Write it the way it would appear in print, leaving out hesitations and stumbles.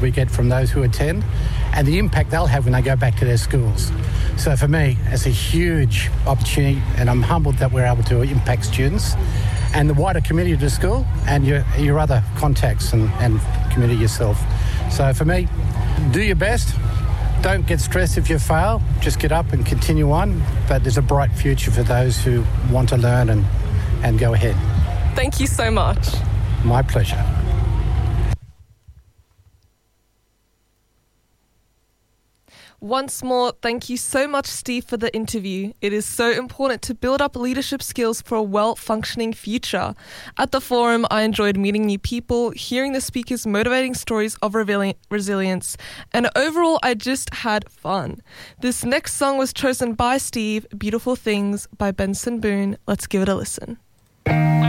we get from those who attend and the impact they'll have when they go back to their schools. So for me, it's a huge opportunity, and I'm humbled that we're able to impact students and the wider community of the school and your other contacts and community yourself. So for me, do your best. Don't get stressed if you fail. Just get up and continue on. But there's a bright future for those who want to learn and go ahead. Thank you so much. My pleasure. Once more, thank you so much, Steve, for the interview. It is so important to build up leadership skills for a well-functioning future. At the forum, I enjoyed meeting new people, hearing the speakers' motivating stories of resilience, and overall, I just had fun. This next song was chosen by Steve, Beautiful Things by Benson Boone. Let's give it a listen.